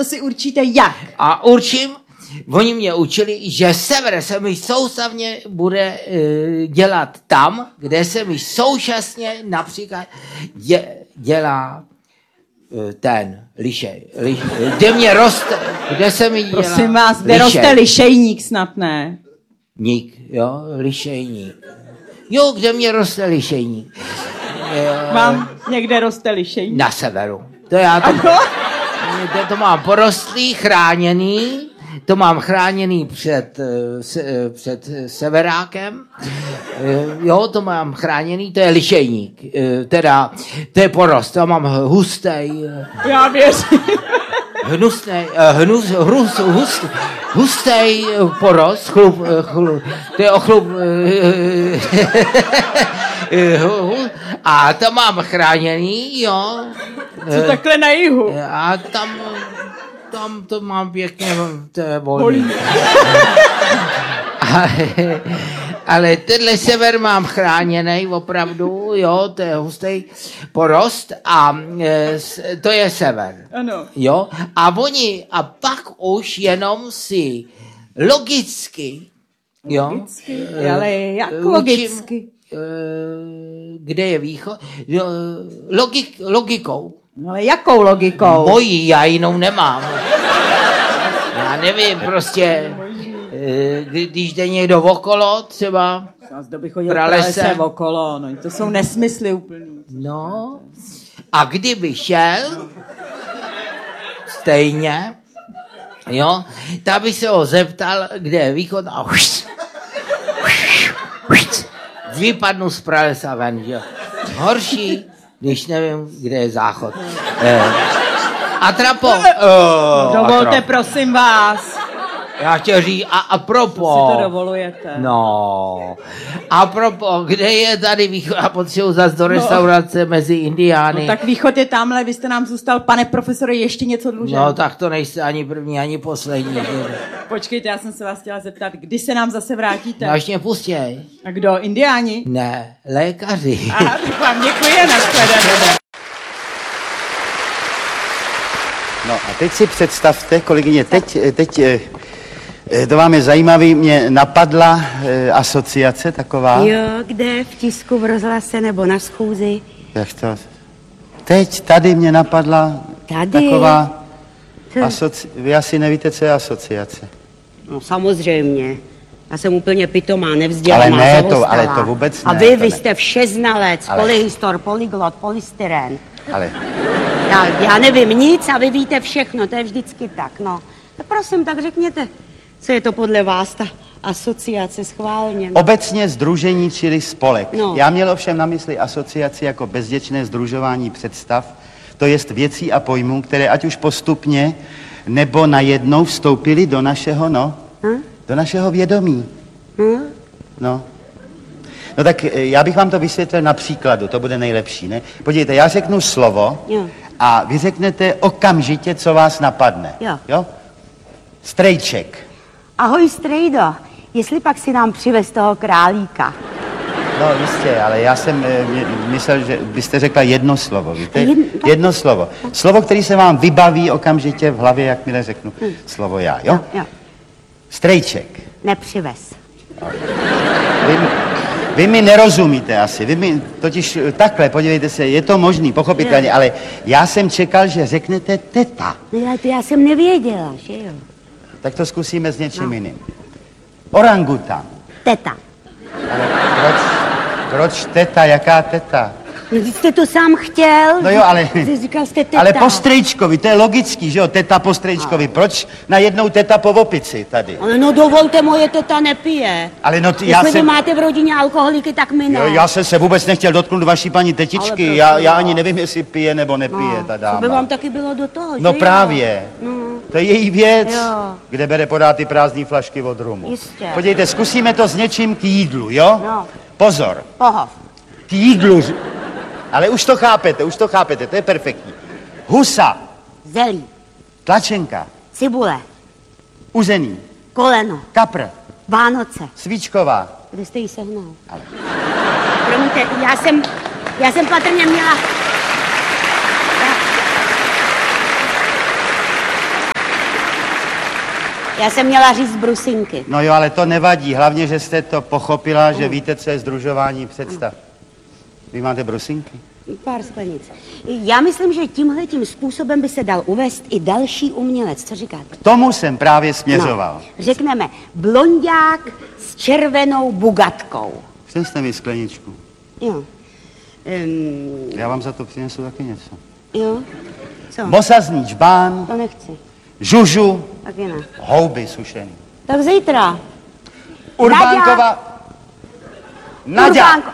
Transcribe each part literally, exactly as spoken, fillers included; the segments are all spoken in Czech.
to si určíte jak? A určím, oni mě učili, že sever se mi soustavně bude uh, dělat tam, kde se mi současně například dě, dělá uh, ten lišej. Liš, kde mě roste, kde se mi dělá Prosím vás, kde lišej. roste lišejník snad, ne? Ník, jo, lišejník. Jo, kde mě roste lišejník. Mám někde roste lišejník. Na severu. To já to, to, to mám porostlý, chráněný, to mám chráněný před, se, před severákem, jo, to mám chráněný, to je lišejník, teda, to je porost, to mám hustý. Já věřím. Hnusnej, hnus, hrus, hust, hustý porost, chlup, chlup, to je ochlup, a to mám chráněný, jo. Co takhle na jihu? A tam, tam to mám pěkně, to je volný. ale, ale tenhle sever mám chráněný, opravdu, jo, to je hustý porost a e, to je sever. Ano. Jo, a oni, a pak už jenom si logicky, jo. Logicky? Ale jak logicky? Kde je východ? Logik, logikou. No ale jakou logikou? Mojí, já jinou nemám. Já nevím, prostě, když jde někdo okolo, třeba Kdo by chodil pralese okolo, no to jsou nesmysly úplný. No, a kdyby šel, stejně, jo, tak by se ho zeptal, kde je východ a vypadnu z pralesa ven, jo. Horší, když nevím, kde je záchod. Eh. Atrapo. Oh, Dovolte, atrapo. prosím vás. Já chtěl říct, a, a propo. Co si to dovolujete? No. A propo, kde je tady východ? A potřebuji zase do restaurace no. mezi Indiány. No tak východ je tamhle, vy jste nám zůstal, pane profesore, ještě něco dlužen. No tak to nejste ani první, ani poslední. Počkejte, já jsem se vás chtěla zeptat, kdy se nám zase vrátíte? No až mě pustěj. A kdo, Indiáni? Ne, lékaři. Aha, tak vám děkuji, nashledanou. No a teď si představte, kolegyně, teď, teď to vám je zajímavý, mě napadla e, asociace taková. Jo, kde? V tisku, v rozhlase nebo na schůzi? Jak to? Teď tady mě napadla tady? taková asoci... Vy asi nevíte, co je asociace. No samozřejmě. Já jsem úplně pitomá, nevzdělaná, ale ne, zavostalá. to, ale to vůbec ne. A vy, vy ne. jste všeznalec, ale... polyhistor, polyglot, polystyren. Ale... Já, já nevím nic a vy víte všechno, to je vždycky tak, no. Tak prosím, tak řekněte, co je to podle vás ta asociace schválně? No. Obecně sdružení, čili spolek. No. Já měl ovšem na mysli asociaci jako bezděčné sdružování představ, to jest věcí a pojmů, které ať už postupně nebo najednou vstoupily do našeho, no, hm? do našeho vědomí. Hm? No. No tak já bych vám to vysvětlil na příkladu, to bude nejlepší, ne? Podívejte, já řeknu slovo jo. a vy řeknete okamžitě, co vás napadne. Jo. Jo? Strejček. Ahoj, strejdo, jestli pak si nám přivez toho králíka. No jistě, ale já jsem e, myslel, že byste řekla jedno slovo, víte? Jedno, jedno slovo. Slovo, který se vám vybaví okamžitě v hlavě, jakmile řeknu hm. slovo já, jo? Jo, jo. Strejček. Nepřivez. Vy, vy mi nerozumíte asi, vy mi totiž takhle, podívejte se, je to možný, pochopitelně, jo. ale já jsem čekal, že řeknete teta. No ale to já jsem nevěděla, že jo? Tak to zkusíme s něčím no. jiným. Orangutan. Teta. Ale proč, proč teta, jaká teta? No, vy jste to sám chtěl. No jo, ale... Jsi říkal, jste teta. Ale po strejčkovi, to je logický, že jo, teta po strejčkovi. Proč najednou teta po opici tady? Ale no dovolte, moje teta nepije. Ale no ty, Jestli já vy jsem... máte v rodině alkoholiky, tak my ne. Jo, já jsem se vůbec nechtěl dotknout vaší paní tetičky. Já, já ani nevím, jestli pije nebo nepije no, ta dáma. To by vám taky bylo do toho, No že právě. No. To je její věc, jo. kde bere podát ty prázdný flašky od rumu. Jistě. Podívejte, zkusíme to s něčím k jídlu, jo? No. Pozor. Pohov. K jídlu. Ale už to chápete, už to chápete, to je perfektní. Husa. Zelí. Tlačenka. Cibule. Uzený. Koleno. Kapr. Vánoce. Svíčková. Kde jste jí sehnal? Ale... Promiňte, já jsem, já jsem patrně měla... Já jsem měla říct brusinky. No jo, ale to nevadí. Hlavně, že jste to pochopila, že víte, co je sdružování představ. Vy máte brusinky? Pár sklenic. Já myslím, že tímhletím způsobem by se dal uvést i další umělec. Co říkáte? K tomu jsem právě směřoval. No, řekneme blonďák s červenou bugatkou. Přineste mi skleničku. Jo. Um, Já vám za to přinesu taky něco. jo. Co? Bosazní čbán, To nechci. žužu, Taky ne. houby sušený. Tak zítra. Urbánkova... Naďa! Urbánko.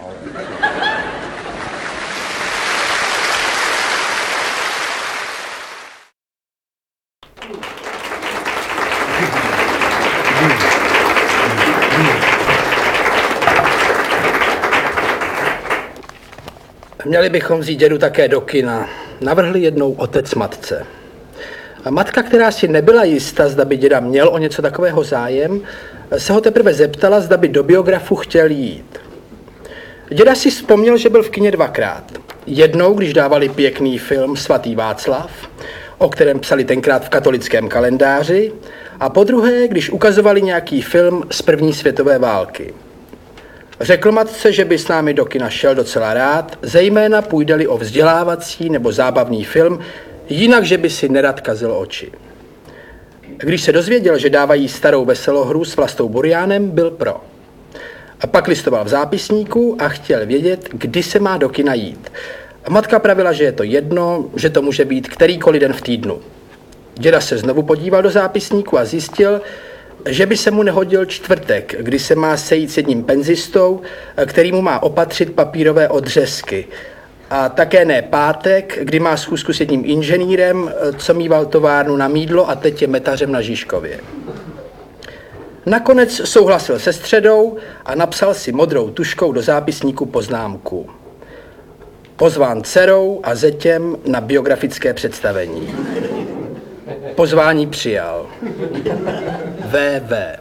Měli bychom vzít dědu také do kina. Navrhli jednou otec matce. A matka, která si nebyla jista, zda by děda měl o něco takového zájem, se ho teprve zeptala, zda by do biografu chtěl jít. Děda si vzpomněl, že byl v kině dvakrát. Jednou, když dávali pěkný film Svatý Václav, o kterém psali tenkrát v katolickém kalendáři, a podruhé, když ukazovali nějaký film z první světové války. Řekl matce, že by s námi do kina šel docela rád, zejména půjde-li o vzdělávací nebo zábavný film, jinak, že by si nerad kazil oči. Když se dozvěděl, že dávají starou veselohru s Vlastou Buriánem, byl pro. A pak listoval v zápisníku a chtěl vědět, kdy se má do kina jít. A matka pravila, že je to jedno, že to může být kterýkoliv den v týdnu. Děda se znovu podíval do zápisníku a zjistil, že by se mu nehodil čtvrtek, kdy se má sejít s jedním penzistou, který mu má opatřit papírové odřezky. A také ne pátek, kdy má schůzku s jedním inženýrem, co mýval továrnu na mýdlo a teď je metařem na Žižkově. Nakonec souhlasil se středou a napsal si modrou tuškou do zápisníku poznámku. Pozván dcerou a zetěm na biografické představení. Pozvání přijal. V V.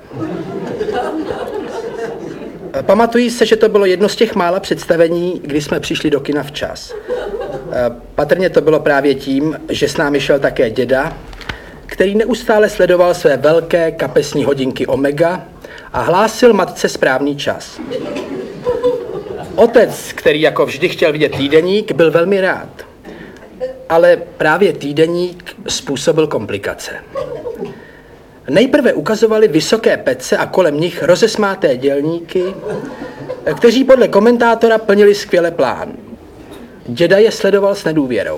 Pamatuji se, že to bylo jedno z těch mála představení, kdy jsme přišli do kina včas. Patrně to bylo právě tím, že s námi šel také děda, který neustále sledoval své velké kapesní hodinky Omega a hlásil matce správný čas. Otec, který jako vždy chtěl vidět týdeník, byl velmi rád. Ale právě týdeník způsobil komplikace. Nejprve ukazovali vysoké pece a kolem nich rozesmáté dělníky, kteří podle komentátora plnili skvěle plán. Děda je sledoval s nedůvěrou.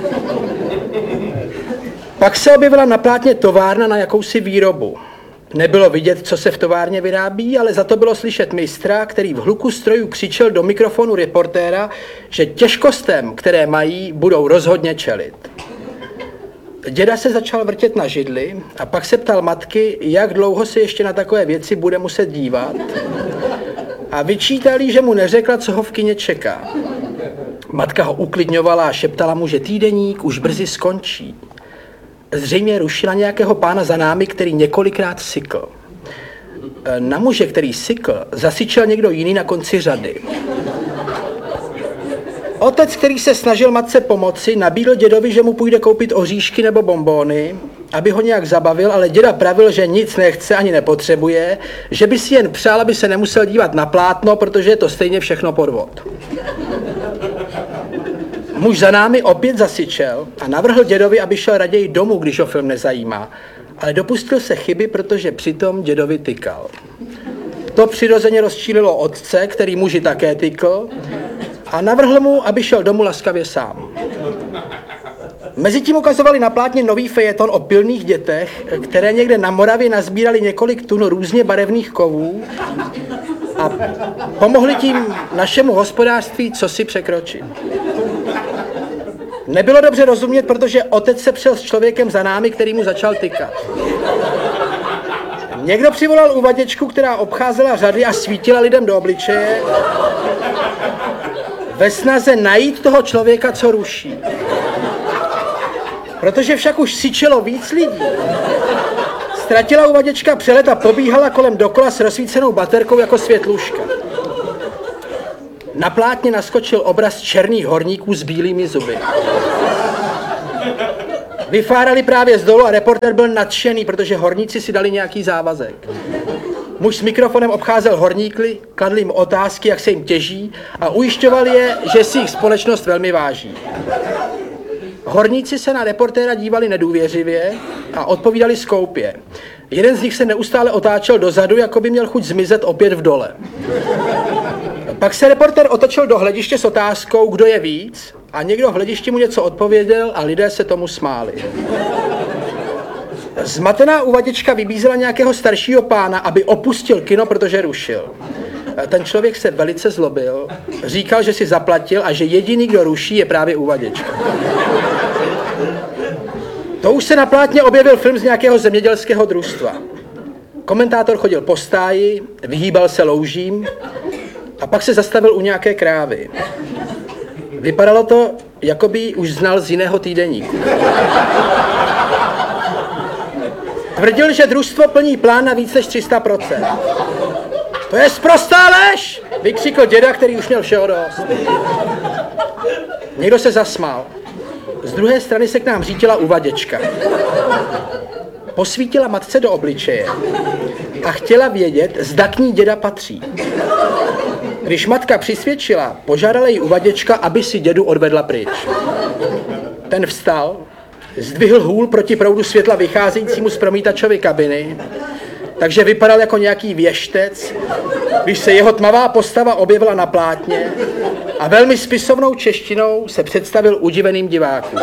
Pak se objevila na plátně továrna na jakousi výrobu. Nebylo vidět, co se v továrně vyrábí, ale za to bylo slyšet mistra, který v hluku strojů křičel do mikrofonu reportéra, že těžkostem, které mají, budou rozhodně čelit. Děda se začal vrtět na židli a pak se ptal matky, jak dlouho se ještě na takové věci bude muset dívat, a vyčítal jí, že mu neřekla, co ho v kině čeká. Matka ho uklidňovala a šeptala mu, že týdeník už brzy skončí. Zřejmě rušila nějakého pána za námi, který několikrát sykl. Na muže, který sykl, zasyčel někdo jiný na konci řady. Otec, který se snažil matce pomoci, nabídl dědovi, že mu půjde koupit oříšky nebo bonbóny, aby ho nějak zabavil, ale děda pravil, že nic nechce ani nepotřebuje, že by si jen přál, aby se nemusel dívat na plátno, protože je to stejně všechno podvod. Muž za námi opět zasyčel a navrhl dědovi, aby šel raději domů, když ho film nezajímá, ale dopustil se chyby, protože přitom dědovi tykal. To přirozeně rozčílilo otce, který muži také tykl, a navrhl mu, aby šel domů laskavě sám. Mezitím ukazovali na plátně nový fejeton o pilných dětech, které někde na Moravě nazbírali několik tun různě barevných kovů a pomohli tím našemu hospodářství cosi překročit. Nebylo dobře rozumět, protože otec se přel s člověkem za námi, který mu začal tykat. Někdo přivolal uvaděčku, která obcházela řady a svítila lidem do obličeje, ve snaze najít toho člověka, co ruší. Protože však už syčelo víc lidí. Ztratila uvaděčka přelet a pobíhala kolem dokola s rozsvícenou baterkou jako světluška. Na plátně naskočil obraz černých horníků s bílými zuby. Vyfárali právě z dolu a reportér byl nadšený, protože horníci si dali nějaký závazek. Muž s mikrofonem obcházel horníky, kladl jim otázky, jak se jim těží a ujišťoval je, že si jich společnost velmi váží. Horníci se na reportéra dívali nedůvěřivě a odpovídali skoupě. Jeden z nich se neustále otáčel dozadu, jako by měl chuť zmizet opět v dole. Pak se reportér otočil do hlediště s otázkou, kdo je víc, a někdo v hledišti mu něco odpověděl a lidé se tomu smáli. Zmatená uvaděčka vybízela nějakého staršího pána, aby opustil kino, protože rušil. Ten člověk se velice zlobil, říkal, že si zaplatil a že jediný, kdo ruší, je právě uvaděčka. To už se na plátně objevil film z nějakého zemědělského družstva. Komentátor chodil po stáji, vyhýbal se loužím a pak se zastavil u nějaké krávy. Vypadalo to, jako by ji už znal z jiného týdeníku. Tvrdil, že družstvo plní plán na víc než tři sta procent. To je sprostá lež, vykřikl děda, který už měl všeho dost. Někdo se zasmál. Z druhé strany se k nám řítila uvaděčka. Posvítila matce do obličeje a chtěla vědět, zda k ní děda patří. Když matka přisvědčila, požádala jí uvaděčka, aby si dědu odvedla pryč. Ten vstal, zdvihl hůl proti proudu světla vycházejícímu z promítačovy kabiny, takže vypadal jako nějaký věštec, když se jeho tmavá postava objevila na plátně a velmi spisovnou češtinou se představil udiveným divákům.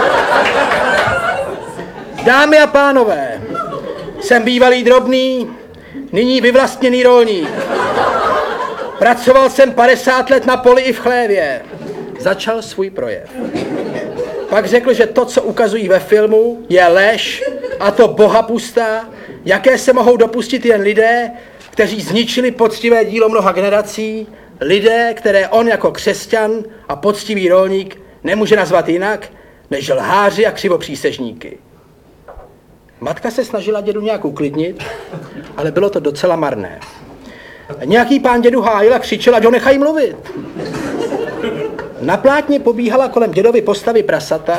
Dámy a pánové, jsem bývalý drobný, nyní vyvlastněný rolník. Pracoval jsem padesát let na poli i v chlévě. Začal svůj projev. Pak řekl, že to, co ukazují ve filmu, je lež, a to bohapustá, jaké se mohou dopustit jen lidé, kteří zničili poctivé dílo mnoha generací, lidé, které on jako křesťan a poctivý rolník nemůže nazvat jinak, než lháři a křivopřísežníky. Matka se snažila dědu nějak uklidnit, ale bylo to docela marné. Nějaký pán dědu hájil a křičel, ať ho nechají mluvit. Na plátně pobíhala kolem dědovy postavy prasata.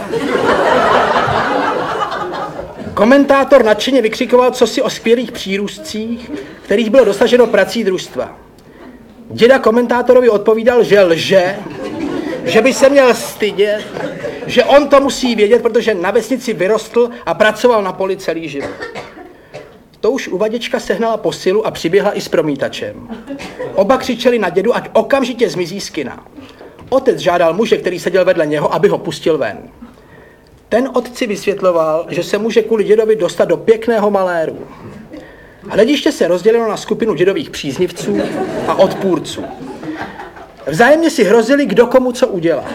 Komentátor nadšeně vykřikoval cosi o skvělých přírůstcích, kterých bylo dosaženo prací družstva. Děda komentátorovi odpovídal, že lže, že by se měl stydět, že on to musí vědět, protože na vesnici vyrostl a pracoval na poli celý život. To už uvaděčka sehnala posilu a přiběhla i s promítačem. Oba křičeli na dědu, ať okamžitě zmizí z kina. Otec žádal muže, který seděl vedle něho, aby ho pustil ven. Ten otci vysvětloval, že se může kvůli dědovi dostat do pěkného maléru. Hlediště se rozdělilo na skupinu dědových příznivců a odpůrců. Vzájemně si hrozili, kdo komu co udělá.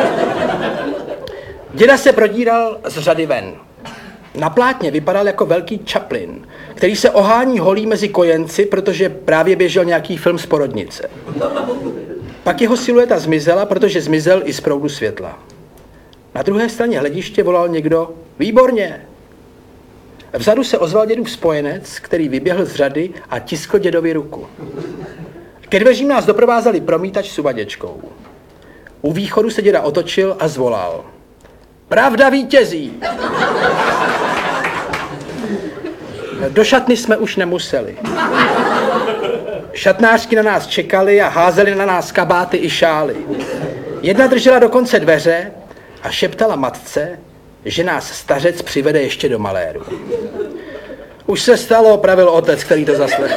Děda se prodíral z řady ven. Na plátně vypadal jako velký Chaplin, který se ohání holí mezi kojenci, protože právě běžel nějaký film z porodnice. Pak jeho silueta zmizela, protože zmizel i z proudu světla. Na druhé straně hlediště volal někdo, výborně. Vzadu se ozval dědův spojenec, který vyběhl z řady a tiskl dědovi ruku. Ke dveřím nás doprovázeli promítač s uvaděčkou. U východu se děda otočil a zvolal. Pravda vítězí! Do šatny jsme už nemuseli. Šatnářky na nás čekali a házeli na nás kabáty i šály. Jedna držela dokonce dveře a šeptala matce, že nás stařec přivede ještě do maléru. Už se stalo, opravil otec, který to zaslechl.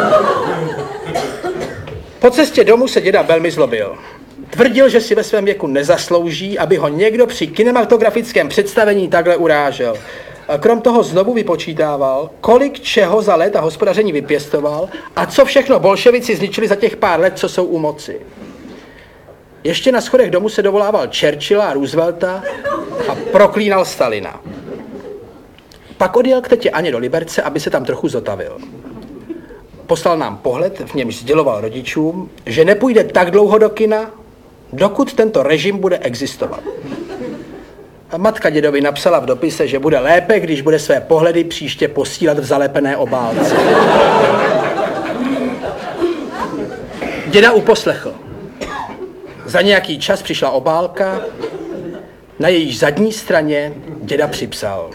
Po cestě domů se děda velmi zlobil. Tvrdil, že si ve svém věku nezaslouží, aby ho někdo při kinematografickém představení takhle urážel. A krom toho znovu vypočítával, kolik čeho za léta hospodaření vypěstoval a co všechno bolševici zničili za těch pár let, co jsou u moci. Ještě na schodech domu se dovolával Churchilla a Roosevelta a proklínal Stalina. Pak odjel k tetě Aně do Liberce, aby se tam trochu zotavil. Poslal nám pohled, v němž sděloval rodičům, že nepůjde tak dlouho do kina, dokud tento režim bude existovat. A matka dědovi napsala v dopise, že bude lépe, když bude své pohledy příště posílat v zalepené obálce. Děda uposlechl. Za nějaký čas přišla obálka, na jejíž zadní straně děda připsal.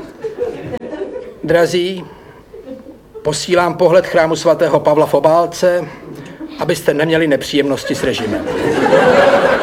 Drazí, posílám pohled chrámu svatého Pavla v obálce, abyste neměli nepříjemnosti s režimem.